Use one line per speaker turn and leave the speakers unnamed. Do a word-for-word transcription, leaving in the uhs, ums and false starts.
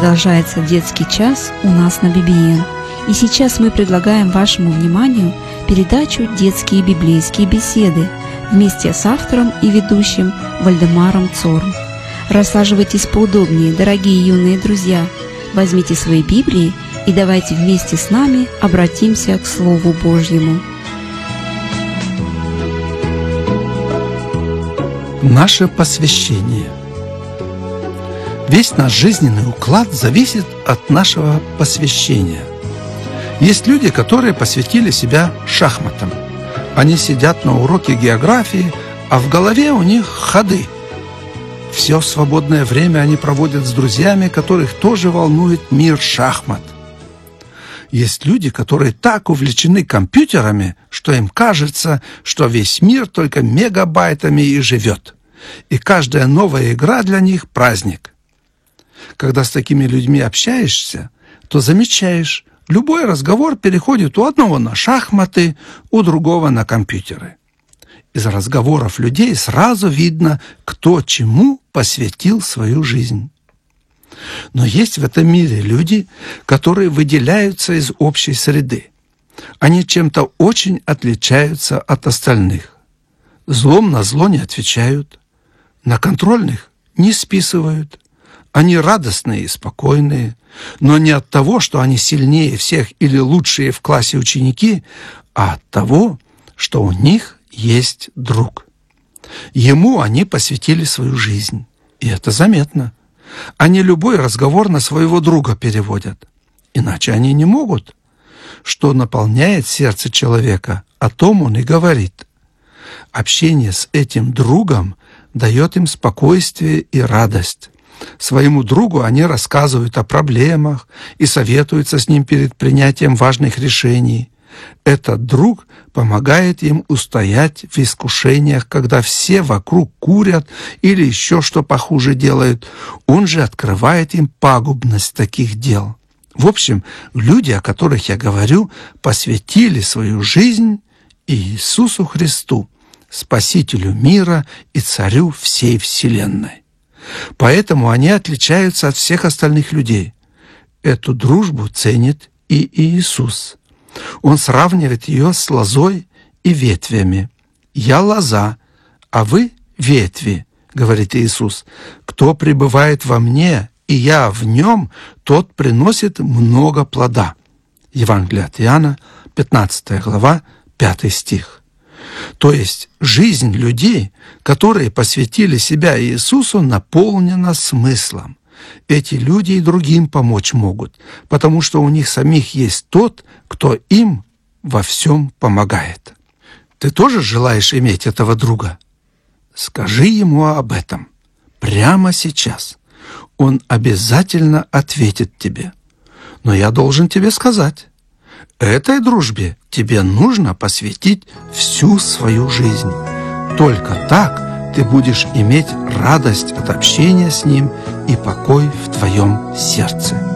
Продолжается детский час у нас на би би эн. И сейчас мы предлагаем вашему вниманию передачу «Детские библейские беседы» вместе с автором и ведущим Вальдемаром Цорн. Рассаживайтесь поудобнее, дорогие юные друзья. Возьмите свои Библии и давайте вместе с нами обратимся к Слову Божьему.
Наше посвящение. Весь наш жизненный уклад зависит от нашего посвящения. Есть люди, которые посвятили себя шахматам. Они сидят на уроке географии, а в голове у них ходы. Все свободное время они проводят с друзьями, которых тоже волнует мир шахмат. Есть люди, которые так увлечены компьютерами, что им кажется, что весь мир только мегабайтами и живет. И каждая новая игра для них – праздник. Когда с такими людьми общаешься, то замечаешь, любой разговор переходит у одного на шахматы, у другого на компьютеры. Из разговоров людей сразу видно, кто чему посвятил свою жизнь. Но есть в этом мире люди, которые выделяются из общей среды. Они чем-то очень отличаются от остальных. Злом на зло не отвечают, на контрольных не списывают. Они радостные и спокойные, но не от того, что они сильнее всех или лучшие в классе ученики, а от того, что у них есть друг. Ему они посвятили свою жизнь, и это заметно. Они любой разговор на своего друга переводят, иначе они не могут. Что наполняет сердце человека, о том он и говорит. Общение с этим другом дает им спокойствие и радость. Своему другу они рассказывают о проблемах и советуются с ним перед принятием важных решений. Этот друг помогает им устоять в искушениях, когда все вокруг курят или еще что похуже делают. Он же открывает им пагубность таких дел. В общем, люди, о которых я говорю, посвятили свою жизнь Иисусу Христу, Спасителю мира и Царю всей вселенной. Поэтому они отличаются от всех остальных людей. Эту дружбу ценит и Иисус. Он сравнивает ее с лозой и ветвями. «Я лоза, а вы ветви», — говорит Иисус. «Кто пребывает во мне, и я в нем, тот приносит много плода». Евангелие от Иоанна, пятнадцатая глава, пятый стих. То есть жизнь людей, которые посвятили себя Иисусу, наполнена смыслом. Эти люди и другим помочь могут, потому что у них самих есть тот, кто им во всем помогает. Ты тоже желаешь иметь этого друга? Скажи ему об этом прямо сейчас. Он обязательно ответит тебе. Но я должен тебе сказать, этой дружбе тебе нужно посвятить всю свою жизнь. Только так ты будешь иметь радость от общения с ним и покой в твоем сердце.